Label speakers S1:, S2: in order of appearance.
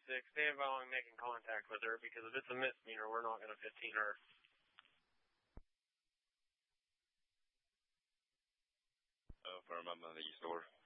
S1: stand by on making contact with her, because if it's a misdemeanor, we're not going to 15 her.
S2: For my money store.